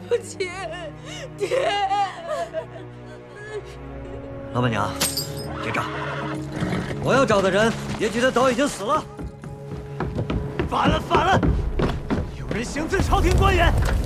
亲，爹！ 老板娘，结账。我要找的人，也许他早已经死了。 反了！有人行刺朝廷官员，